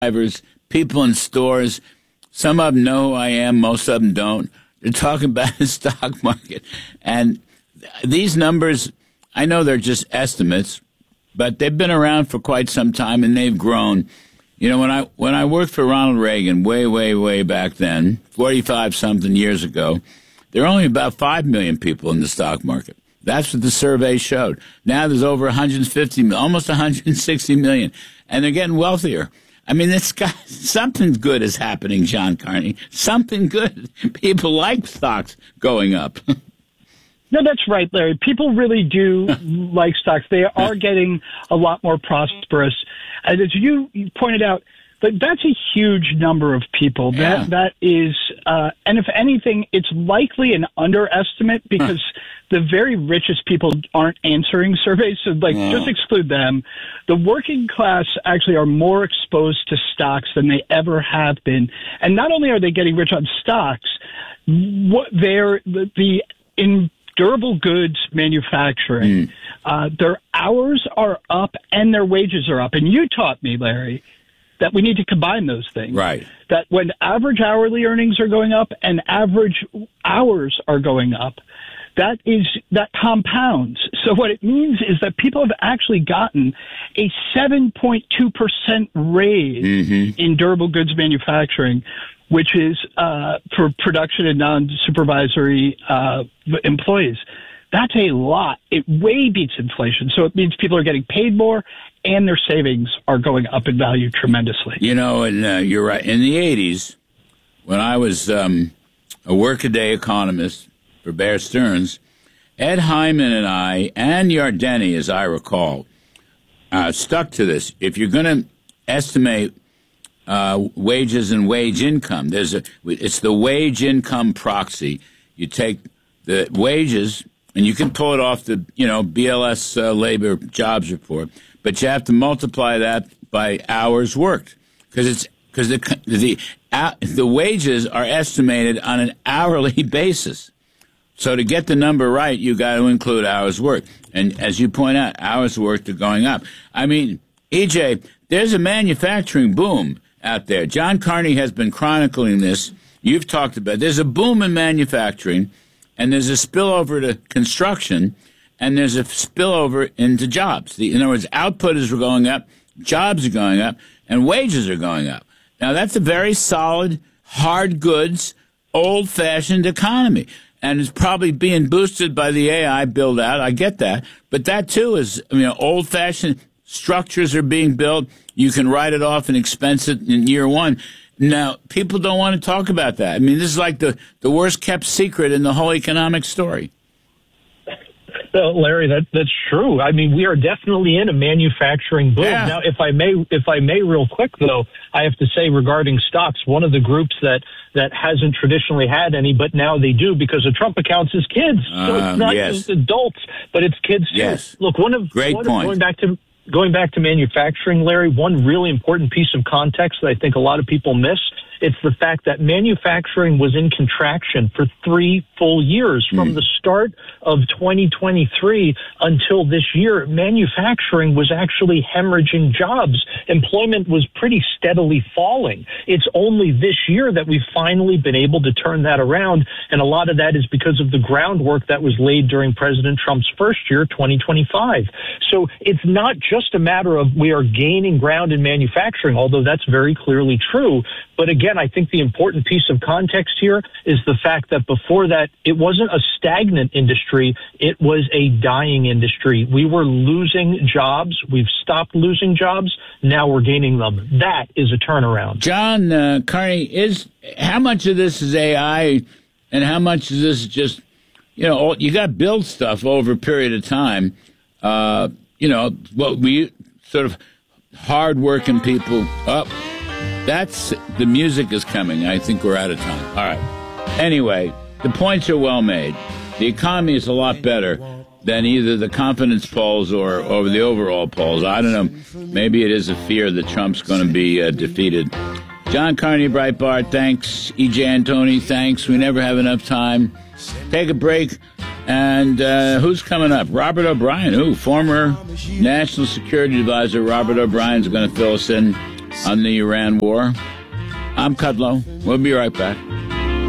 drivers, people in stores. Some of them know who I am. Most of them don't. They're talking about the stock market. And these numbers, I know they're just estimates, but they've been around for quite some time, and they've grown. You know, when I worked for Ronald Reagan way back then, 45-something years ago, there were only about 5 million people in the stock market. That's what the survey showed. Now there's over 150, almost 160 million, and they're getting wealthier. I mean, something good is happening, John Carney. Something good. People like stocks going up. No, that's right, Larry. People really do like stocks. They are getting a lot more prosperous. And as you pointed out, but that's a huge number of people. Yeah. That is, and if anything, it's likely an underestimate because the very richest people aren't answering surveys. So, just exclude them. The working class actually are more exposed to stocks than they ever have been. And not only are they getting rich on stocks, in durable goods manufacturing, their hours are up and their wages are up. And you taught me, Larry, that we need to combine those things. Right. That when average hourly earnings are going up and average hours are going up, that compounds. So what it means is that people have actually gotten a 7.2% raise in durable goods manufacturing, which is for production and non-supervisory employees. That's a lot. It way beats inflation. So it means people are getting paid more and their savings are going up in value tremendously. You know, and you're right. In the 80s, when I was a workaday economist for Bear Stearns, Ed Hyman and I, and Yardeni, as I recall, stuck to this. If you're going to estimate wages and wage income, it's the wage income proxy. You take the wages, and you can pull it off the BLS labor jobs report, but you have to multiply that by hours worked because the wages are estimated on an hourly basis. So to get the number right, you got to include hours worked. And as you point out, hours worked are going up. I mean, EJ, there's a manufacturing boom out there. John Carney has been chronicling this. You've talked about it. There's a boom in manufacturing, and there's a spillover to construction, and there's a spillover into jobs. In other words, output is going up, jobs are going up, and wages are going up. Now, that's a very solid, hard goods, old-fashioned economy. And it's probably being boosted by the AI build-out. I get that. But that, too, is, old-fashioned structures are being built. You can write it off and expense it in year one. Now, people don't want to talk about that. I mean, this is like the worst-kept secret in the whole economic story. Larry, that's true. I mean, we are definitely in a manufacturing boom. Yeah. Now, if I may real quick, though, I have to say regarding stocks, one of the groups that hasn't traditionally had any, but now they do because of Trump accounts is kids. So it's not just adults, but it's kids too. Yes. Look, Great point. Going back to manufacturing, Larry, one really important piece of context that I think a lot of people miss, it's the fact that manufacturing was in contraction for 3 full years. From the start of 2023 until this year, manufacturing was actually hemorrhaging jobs. Employment was pretty steadily falling. It's only this year that we've finally been able to turn that around, and a lot of that is because of the groundwork that was laid during President Trump's first year, 2025. So it's not just a matter of we are gaining ground in manufacturing, although that's very clearly true. But again, I think the important piece of context here is the fact that before that, it wasn't a stagnant industry. It was a dying industry. We were losing jobs. We've stopped losing jobs. Now we're gaining them. That is a turnaround. John Carney, how much of this is AI and how much of this is just, you got to build stuff over a period of time. What we sort of hard-working people up. That's the music is coming. I think we're out of time. All right. Anyway, the points are well made. The economy is a lot better than either the confidence polls or the overall polls. I don't know. Maybe it is a fear that Trump's going to be defeated. John Carney, Breitbart, thanks. E.J. Antoni, thanks. We never have enough time. Take a break. And who's coming up? Robert O'Brien, former National Security Advisor Robert O'Brien's going to fill us in. on the Iran war. I'm Kudlow. We'll be right back.